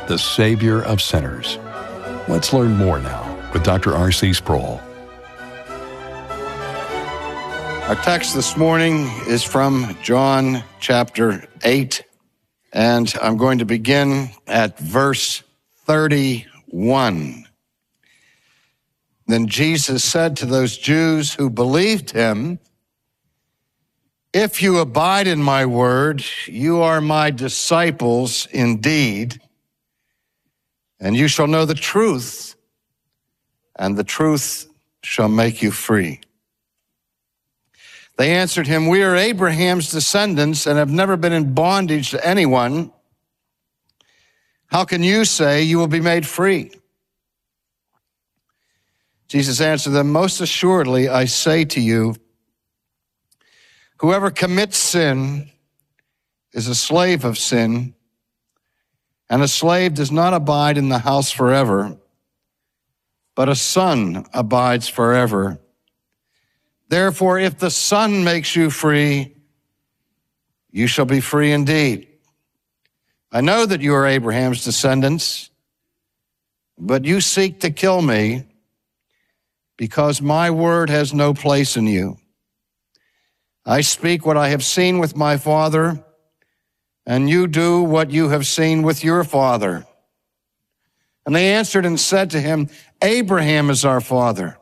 the Savior of sinners. Let's learn more now with Dr. R.C. Sproul. Our text this morning is from John chapter 8, and I'm going to begin at verse 31. Then Jesus said to those Jews who believed him, "If you abide in my word, you are my disciples indeed, and you shall know the truth, and the truth shall make you free." They answered him, "We are Abraham's descendants and have never been in bondage to anyone. How can you say you will be made free?" Jesus answered them, "Most assuredly, I say to you, whoever commits sin is a slave of sin, and a slave does not abide in the house forever, but a son abides forever. Therefore, if the Son makes you free, you shall be free indeed. I know that you are Abraham's descendants, but you seek to kill me because my word has no place in you. I speak what I have seen with my father, and you do what you have seen with your father." And they answered and said to him, "Abraham is our father."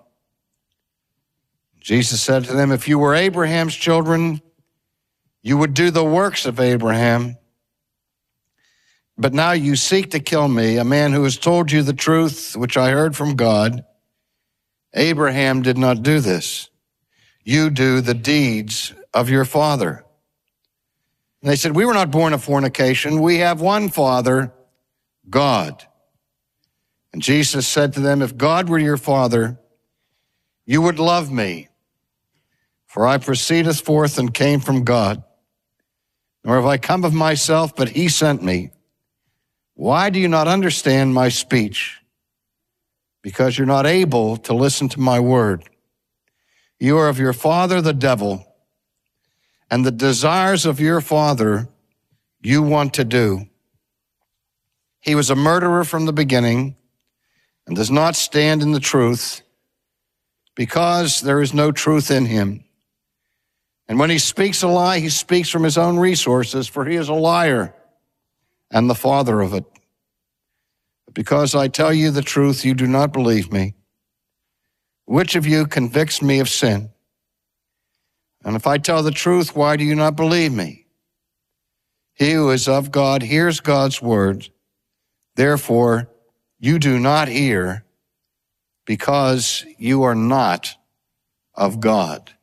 Jesus said to them, "If you were Abraham's children, you would do the works of Abraham. But now you seek to kill me, a man who has told you the truth, which I heard from God. Abraham did not do this. You do the deeds of your father." And they said, "We were not born of fornication. We have one Father, God." And Jesus said to them, "If God were your Father, you would love me, for I proceeded forth and came from God. Nor have I come of myself, but he sent me. Why do you not understand my speech? Because you're not able to listen to my word. You are of your father, the devil, and the desires of your father you want to do. He was a murderer from the beginning and does not stand in the truth, because there is no truth in him. And when he speaks a lie, he speaks from his own resources, for he is a liar and the father of it. But because I tell you the truth, you do not believe me. Which of you convicts me of sin? And if I tell the truth, why do you not believe me? He who is of God hears God's word. Therefore, you do not hear, because you are not of God."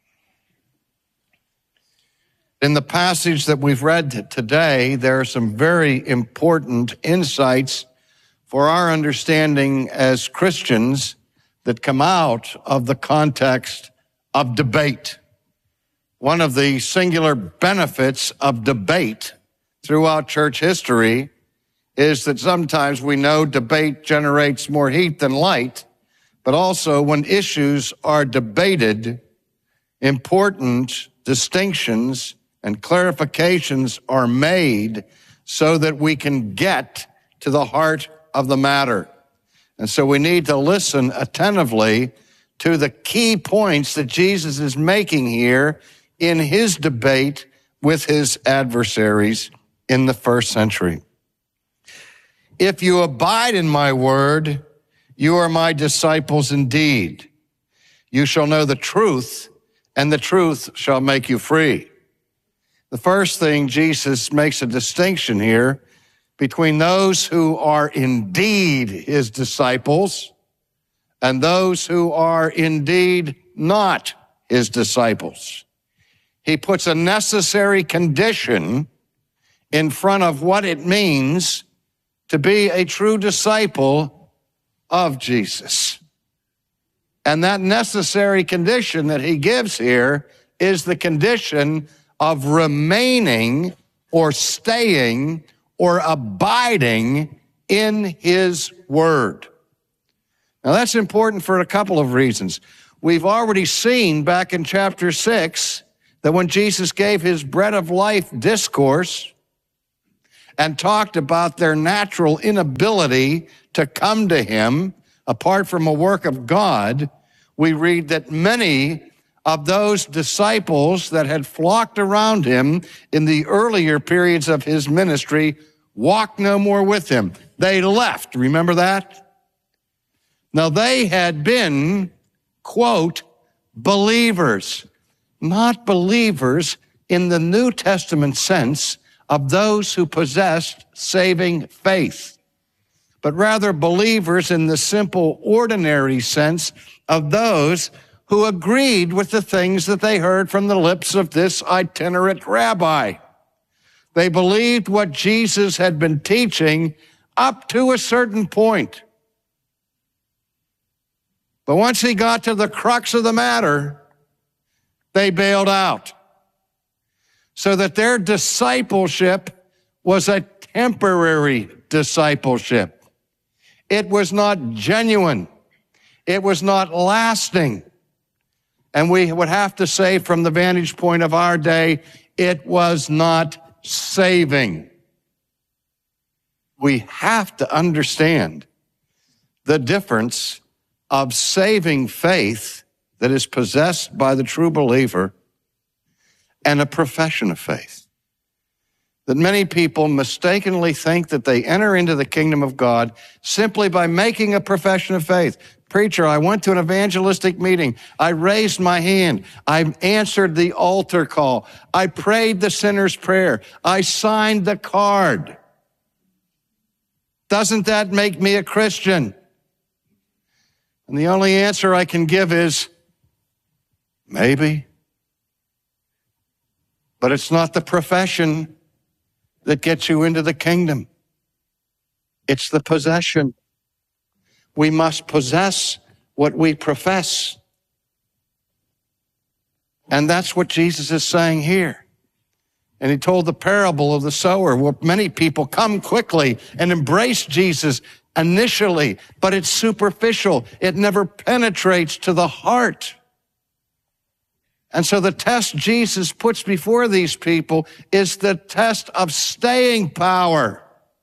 In the passage that we've read today, there are some very important insights for our understanding as Christians that come out of the context of debate. One of the singular benefits of debate throughout church history is that sometimes we know debate generates more heat than light, but also when issues are debated, important distinctions and clarifications are made so that we can get to the heart of the matter. And so we need to listen attentively to the key points that Jesus is making here in his debate with his adversaries in the first century. "If you abide in my word, you are my disciples indeed. You shall know the truth, and the truth shall make you free." The first thing, Jesus makes a distinction here between those who are indeed his disciples and those who are indeed not his disciples. He puts a necessary condition in front of what it means to be a true disciple of Jesus. And that necessary condition that he gives here is the condition of remaining or staying or abiding in his word. Now that's important for a couple of reasons. We've already seen back in chapter 6 that when Jesus gave his bread of life discourse, and talked about their natural inability to come to him apart from a work of God, we read that many of those disciples that had flocked around him in the earlier periods of his ministry walked no more with him. They left. Remember that? Now, they had been, quote, believers, not believers in the New Testament sense of those who possessed saving faith, but rather believers in the simple, ordinary sense of those who agreed with the things that they heard from the lips of this itinerant rabbi. They believed what Jesus had been teaching up to a certain point. But once he got to the crux of the matter, they bailed out. So that their discipleship was a temporary discipleship. It was not genuine. It was not lasting. And we would have to say from the vantage point of our day, it was not saving. We have to understand the difference of saving faith that is possessed by the true believer and a profession of faith. That many people mistakenly think that they enter into the kingdom of God simply by making a profession of faith. Preacher, I went to an evangelistic meeting. I raised my hand. I answered the altar call. I prayed the sinner's prayer. I signed the card. Doesn't that make me a Christian? And the only answer I can give is, maybe. But it's not the profession that gets you into the kingdom. It's the possession. We must possess what we profess. And that's what Jesus is saying here. And he told the parable of the sower, where many people come quickly and embrace Jesus initially, but it's superficial. It never penetrates to the heart. And so the test Jesus puts before these people is the test of staying power.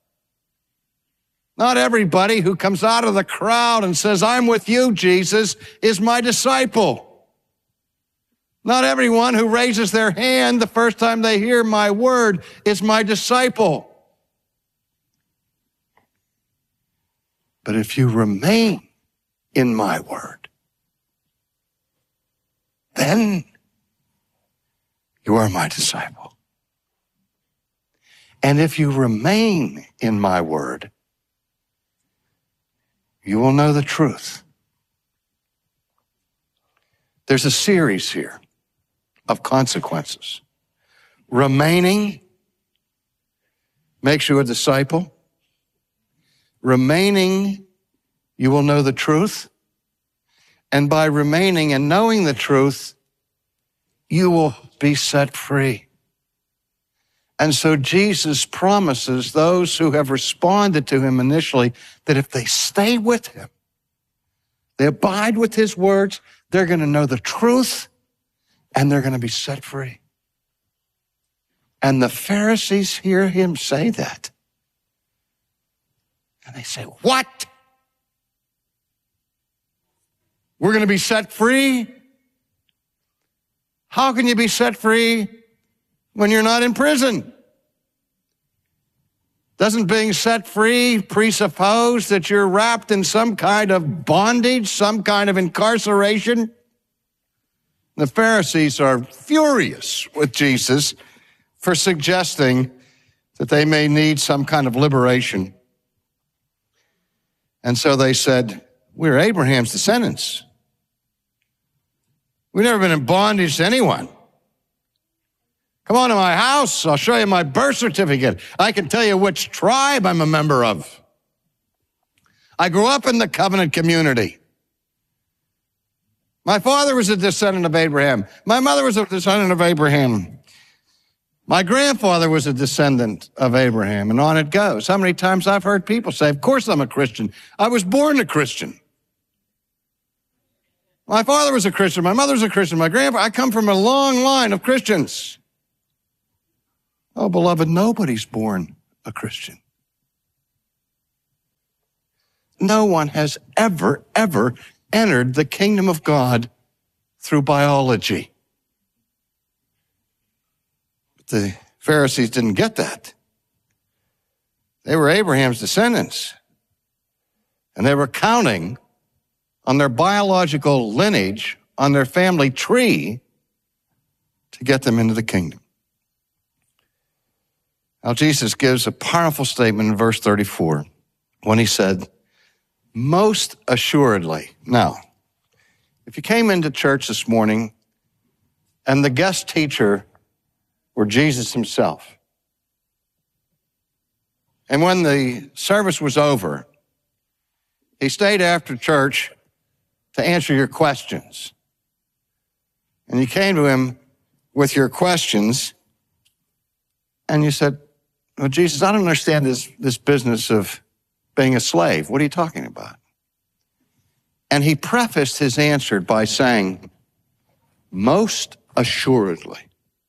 Not everybody who comes out of the crowd and says, I'm with you, Jesus, is my disciple. Not everyone who raises their hand the first time they hear my word is my disciple. But if you remain in my word, then you are my disciple. And if you remain in my word, you will know the truth. There's a series here of consequences. Remaining makes you a disciple. Remaining, you will know the truth. And by remaining and knowing the truth, you will be set free. And so Jesus promises those who have responded to him initially that if they stay with him, they abide with his words, they're going to know the truth and they're going to be set free. And the Pharisees hear him say that. And they say, what? We're going to be set free? How can you be set free when you're not in prison? Doesn't being set free presuppose that you're wrapped in some kind of bondage, some kind of incarceration? The Pharisees are furious with Jesus for suggesting that they may need some kind of liberation. And so they said, we're Abraham's descendants. We've never been in bondage to anyone. Come on to my house. I'll show you my birth certificate. I can tell you which tribe I'm a member of. I grew up in the covenant community. My father was a descendant of Abraham. My mother was a descendant of Abraham. My grandfather was a descendant of Abraham, and on it goes. How many times I've heard people say, of course I'm a Christian. I was born a Christian. My father was a Christian. My mother's a Christian. My grandfather, I come from a long line of Christians. Oh, beloved, nobody's born a Christian. No one has ever entered the kingdom of God through biology. But the Pharisees didn't get that. They were Abraham's descendants, and they were counting on their biological lineage, on their family tree, to get them into the kingdom. Now, Jesus gives a powerful statement in verse 34 when he said, most assuredly. Now, if you came into church this morning and the guest teacher were Jesus himself, and when the service was over, he stayed after church to answer your questions, and you came to him with your questions, and you said, well, Jesus, I don't understand this business of being a slave. What are you talking about? And he prefaced his answer by saying, most assuredly.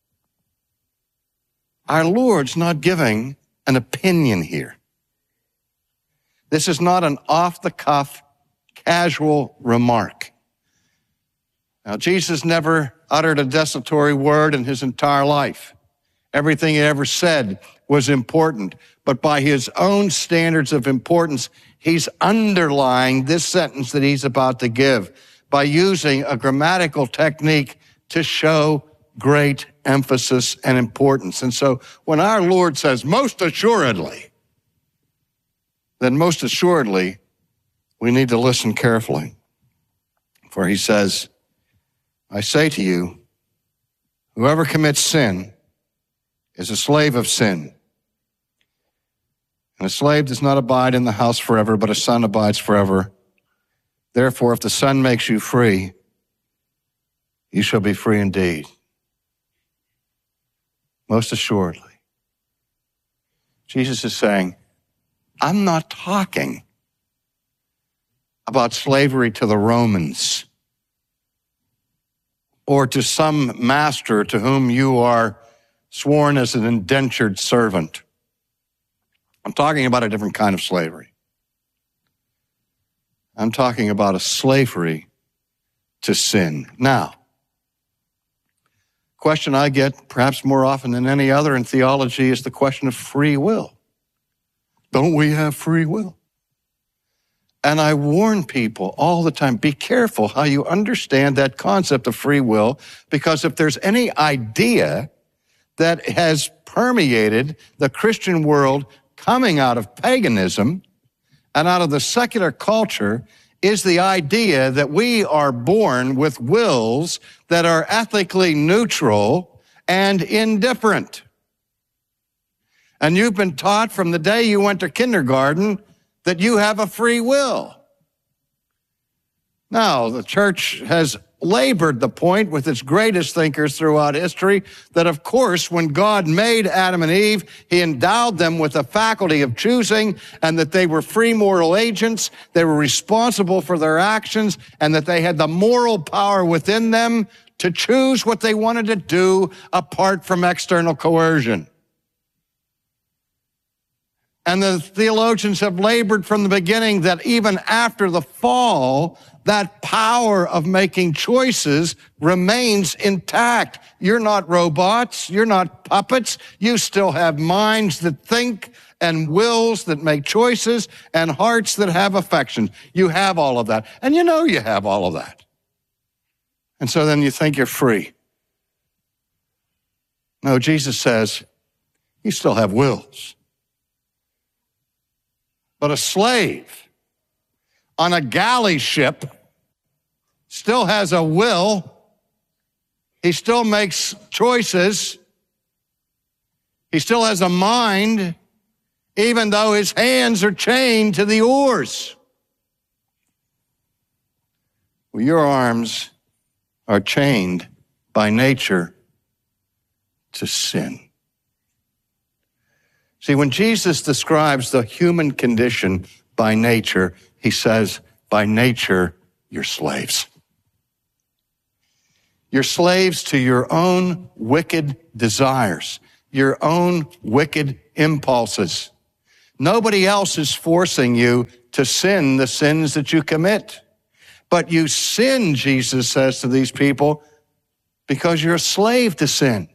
Our Lord's not giving an opinion here. This is not an off-the-cuff, casual remark. Now, Jesus never uttered a desultory word in his entire life. Everything he ever said was important, but by his own standards of importance, he's underlying this sentence that he's about to give by using a grammatical technique to show great emphasis and importance. And so when our Lord says, most assuredly, then most assuredly, we need to listen carefully. For he says, I say to you, whoever commits sin is a slave of sin. And a slave does not abide in the house forever, but a son abides forever. Therefore, if the Son makes you free, you shall be free indeed. Most assuredly. Jesus is saying, I'm not talking about slavery to the Romans or to some master to whom you are sworn as an indentured servant. I'm talking about a different kind of slavery. I'm talking about a slavery to sin. Now, question I get perhaps more often than any other in theology is the question of free will. Don't we have free will? And I warn people all the time, be careful how you understand that concept of free will, because if there's any idea that has permeated the Christian world coming out of paganism and out of the secular culture is the idea that we are born with wills that are ethically neutral and indifferent. And you've been taught from the day you went to kindergarten that you have a free will. Now, the church has labored the point with its greatest thinkers throughout history that, of course, when God made Adam and Eve, he endowed them with the faculty of choosing, and that they were free moral agents, they were responsible for their actions, and that they had the moral power within them to choose what they wanted to do apart from external coercion. And the theologians have labored from the beginning that even after the fall, that power of making choices remains intact. You're not robots. You're not puppets. You still have minds that think and wills that make choices and hearts that have affections. You have all of that. And you know you have all of that. And so then you think you're free. No, Jesus says, you still have wills. But a slave on a galley ship still has a will. He still makes choices. He still has a mind, even though his hands are chained to the oars. Well, your arms are chained by nature to sin. See, when Jesus describes the human condition by nature, he says, by nature, you're slaves. You're slaves to your own wicked desires, your own wicked impulses. Nobody else is forcing you to sin the sins that you commit. But you sin, Jesus says to these people, because you're a slave to sin.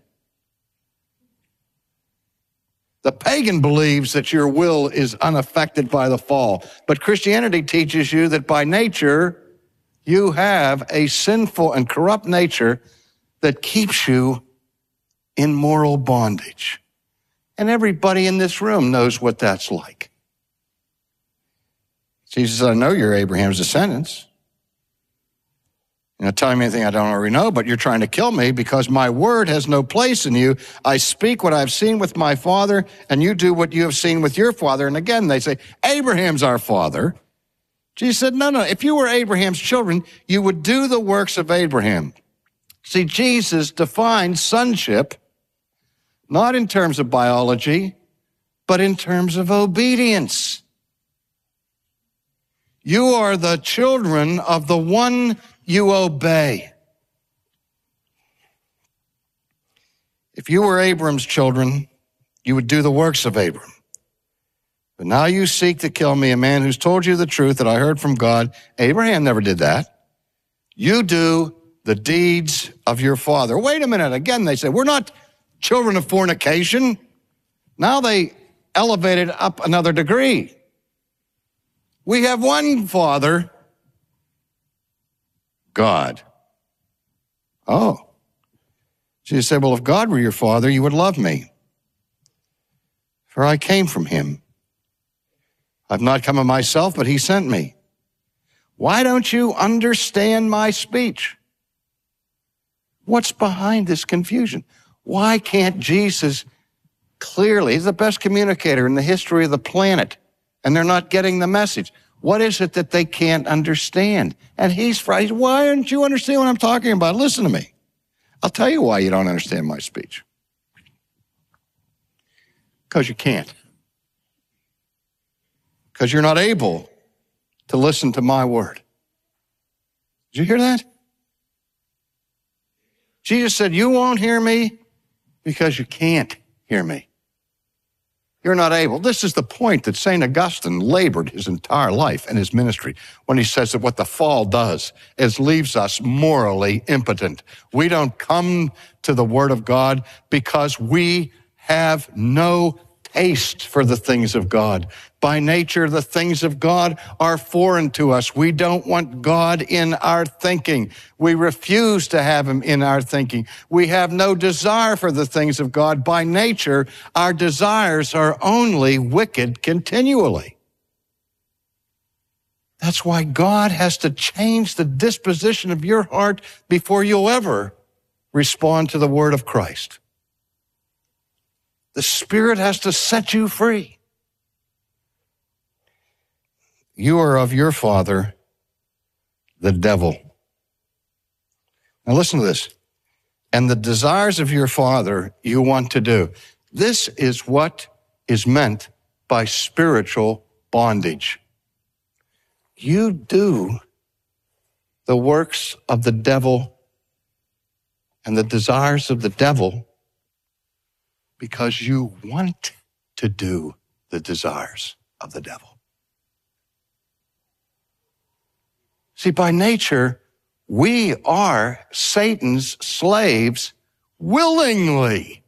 The pagan believes that your will is unaffected by the fall. But Christianity teaches you that by nature, you have a sinful and corrupt nature that keeps you in moral bondage. And everybody in this room knows what that's like. Jesus said, I know you're Abraham's descendants. You're not telling me anything I don't already know, but you're trying to kill me because my word has no place in you. I speak what I've seen with my father, and you do what you have seen with your father. And again, they say, Abraham's our father. Jesus said, no. If you were Abraham's children, you would do the works of Abraham. See, Jesus defined sonship not in terms of biology, but in terms of obedience. You are the children of the one you obey. If you were Abram's children, you would do the works of Abram. But now you seek to kill me, a man who's told you the truth that I heard from God. Abraham never did that. You do the deeds of your father. Wait a minute. Again, they say, we're not children of fornication. Now they elevated up another degree. We have one Father, God. Oh. Jesus said, well, if God were your Father, you would love me, for I came from him. I've not come of myself, but he sent me. Why don't you understand my speech? What's behind this confusion? Why can't Jesus clearly, he's the best communicator in the history of the planet, and they're not getting the message. What is it that they can't understand? And he's frightened. Why don't you understand what I'm talking about? Listen to me. I'll tell you why you don't understand my speech. Because you can't. Because you're not able to listen to my word. Did you hear that? Jesus said, you won't hear me because you can't hear me. You're not able. This is the point that St. Augustine labored his entire life and his ministry when he says that what the fall does is leaves us morally impotent. We don't come to the Word of God because we have no taste for the things of God. By nature, the things of God are foreign to us. We don't want God in our thinking. We refuse to have him in our thinking. We have no desire for the things of God. By nature, our desires are only wicked continually. That's why God has to change the disposition of your heart before you'll ever respond to the word of Christ. The Spirit has to set you free. You are of your father, the devil. Now listen to this. And the desires of your father you want to do. This is what is meant by spiritual bondage. You do the works of the devil and the desires of the devil because you want to do the desires of the devil. See, by nature, we are Satan's slaves willingly.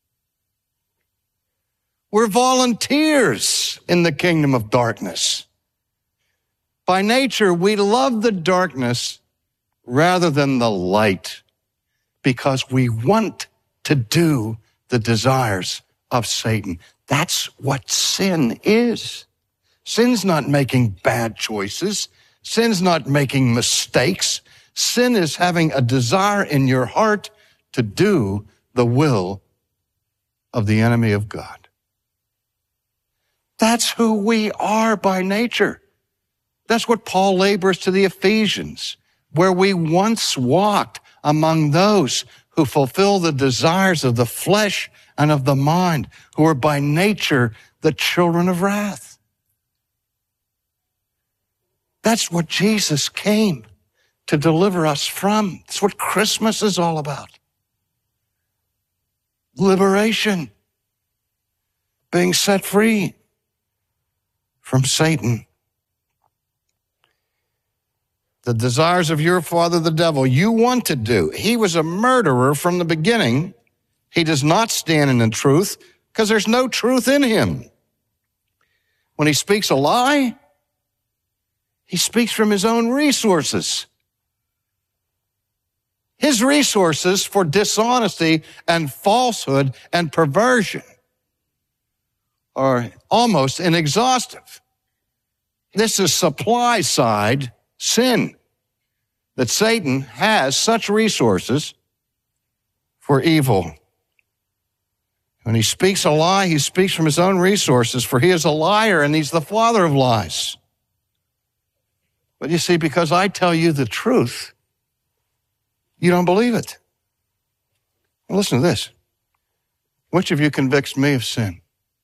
We're volunteers in the kingdom of darkness. By nature, we love the darkness rather than the light because we want to do the desires of Satan. That's what sin is. Sin's not making bad choices. Sin's not making mistakes. Sin is having a desire in your heart to do the will of the enemy of God. That's who we are by nature. That's what Paul labors to the Ephesians, where we once walked among those who fulfill the desires of the flesh and of the mind, who are by nature the children of wrath. That's what Jesus came to deliver us from. That's what Christmas is all about. Liberation. being set free from Satan. The desires of your father, the devil, you want to do. He was a murderer from the beginning. He does not stand in the truth because there's no truth in him. When he speaks a lie, he speaks from his own resources. His resources for dishonesty and falsehood and perversion are almost inexhaustive. This is supply side sin, that Satan has such resources for evil. When he speaks a lie, he speaks from his own resources, for he is a liar and he's the father of lies. But you see, because I tell you the truth, you don't believe it. Well, listen to this. Which of you convicts me of sin?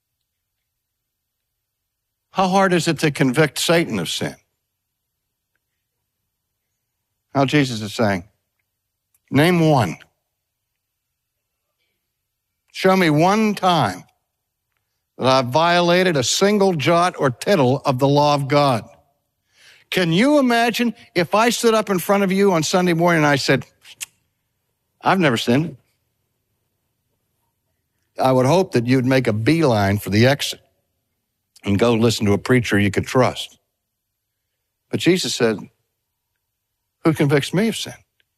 How hard is it to convict Satan of sin? Now Jesus is saying, name one. Show me one time that I've violated a single jot or tittle of the law of God. Can you imagine if I stood up in front of you on Sunday morning and I said, I've never sinned? I would hope that you'd make a beeline for the exit and go listen to a preacher you could trust. But Jesus said, who convicts me of sin?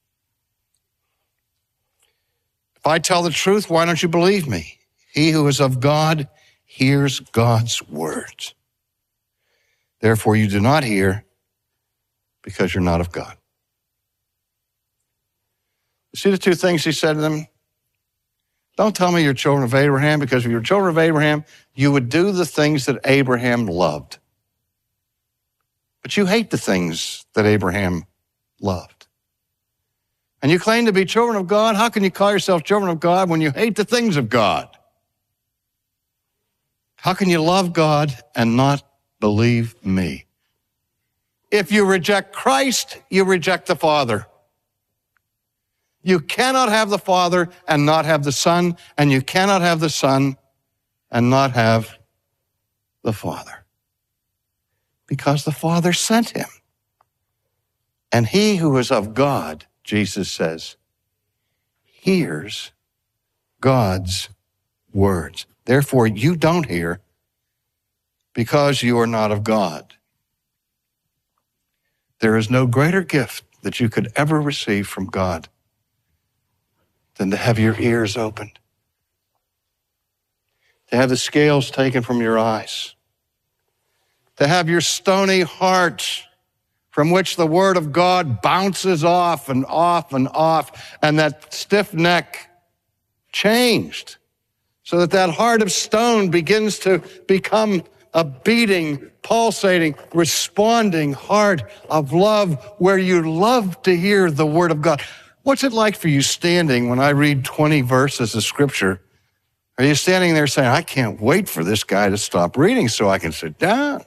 If I tell the truth, why don't you believe me? He who is of God hears God's words. Therefore, you do not hear because you're not of God. You see the two things he said to them? Don't tell me you're children of Abraham, because if you're children of Abraham, you would do the things that Abraham loved. But you hate the things that Abraham loved. And you claim to be children of God. How can you call yourself children of God when you hate the things of God? How can you love God and not believe me? If you reject Christ, you reject the Father. You cannot have the Father and not have the Son, and you cannot have the Son and not have the Father. Because the Father sent him. And he who is of God, Jesus says, hears God's words. Therefore, you don't hear because you are not of God. There is no greater gift that you could ever receive from God than to have your ears opened, to have the scales taken from your eyes, to have your stony heart from which the word of God bounces off and off and off, and that stiff neck changed so that that heart of stone begins to become a beating, pulsating, responding heart of love where you love to hear the word of God. What's it like for you standing when I read 20 verses of Scripture? Are you standing there saying, I can't wait for this guy to stop reading so I can sit down?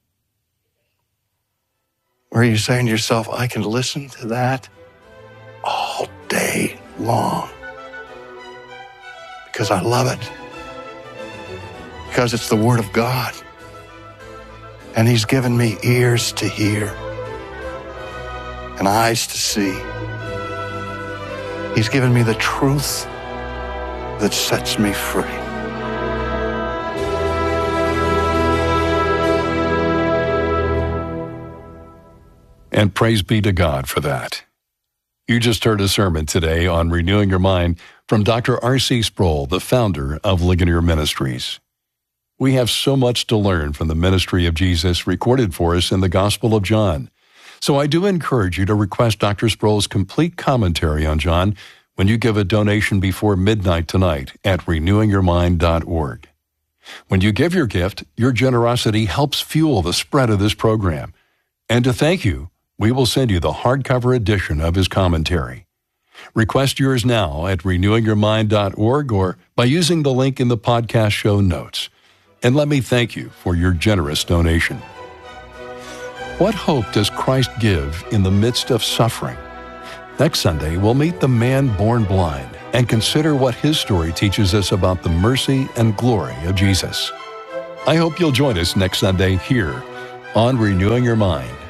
Or are you saying to yourself, I can listen to that all day long because I love it, because it's the Word of God, and He's given me ears to hear and eyes to see. He's given me the truth that sets me free. And praise be to God for that. You just heard a sermon today on Renewing Your Mind from Dr. R.C. Sproul, the founder of Ligonier Ministries. We have so much to learn from the ministry of Jesus recorded for us in the Gospel of John. So I do encourage you to request Dr. Sproul's complete commentary on John when you give a donation before midnight tonight at renewingyourmind.org. When you give your gift, your generosity helps fuel the spread of this program. And to thank you, we will send you the hardcover edition of his commentary. Request yours now at renewingyourmind.org or by using the link in the podcast show notes. And let me thank you for your generous donation. What hope does Christ give in the midst of suffering? Next Sunday, we'll meet the man born blind and consider what his story teaches us about the mercy and glory of Jesus. I hope you'll join us next Sunday here on Renewing Your Mind.